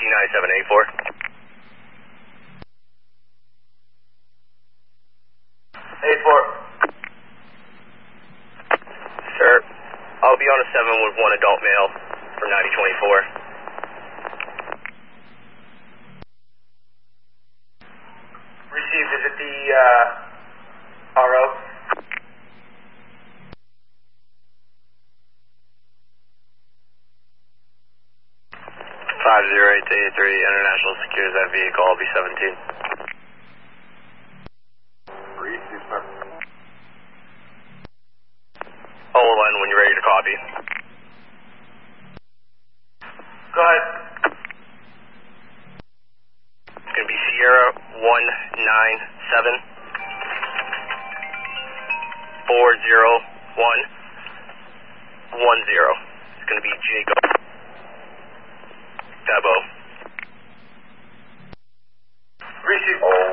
T9784. Sir, I'll be on a 7 with one adult male from 9024. Received, is it the RO? 50883, International secures that vehicle, I'll be 17. Received, sir. Hold when you're ready to copy. Go ahead. It's going to be Sierra 197 40110. It's going to be Jacob Dabo. Received.